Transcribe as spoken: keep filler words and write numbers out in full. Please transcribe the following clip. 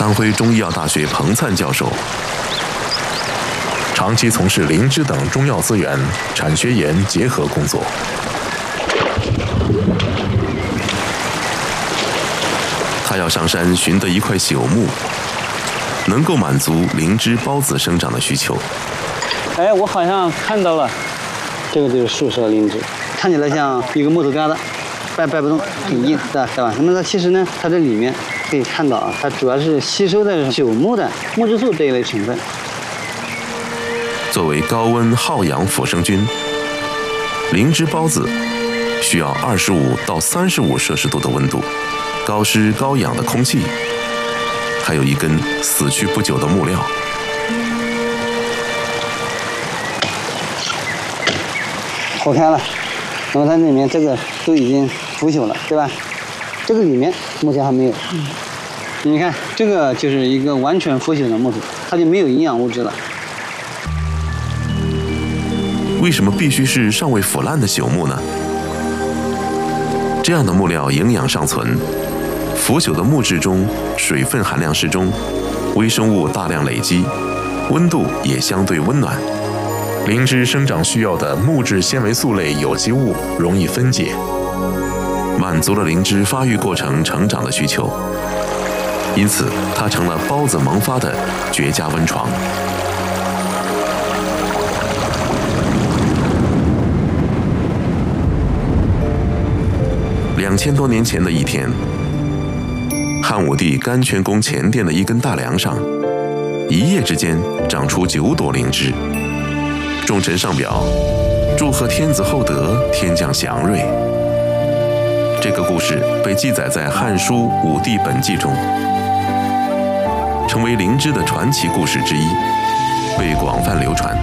安徽中医药大学彭灿教授，长期从事灵芝等中药资源产学研结合工作。他要上山寻得一块朽木，能够满足灵芝孢子生长的需求。 哎，我好像看到了，这个就是树梢灵芝，看起来像一个木头疙瘩，掰掰不动，挺硬，对吧？对吧？那么它其实呢，它这里面可以看到啊，它主要是吸收的朽木的木质素这一类成分。 作为高温耗氧辅生菌，灵芝孢子需要二十五到三十五摄氏度的温度，高湿高氧的空气，还有一根死去不久的木料。 剖开了，那么它里面这个都已经腐朽了，对吧？这个里面目前还没有。嗯、你看，这个就是一个完全腐朽的木头，它就没有营养物质了。 为什么必须是尚未腐烂的朽木呢？这样的木料营养尚存，腐朽的木质中水分含量适中，微生物大量累积，温度也相对温暖。灵芝生长需要的木质纤维素类有机物容易分解，满足了灵芝发育过程成长的需求，因此它成了孢子萌发的绝佳温床。两千多年前的一天，汉武帝甘泉宫前殿的一根大梁上，一夜之间长出九朵灵芝。众臣上表，祝贺天子厚德，天降祥瑞。这个故事被记载在《汉书·武帝本纪》中，成为灵芝的传奇故事之一，被广泛流传。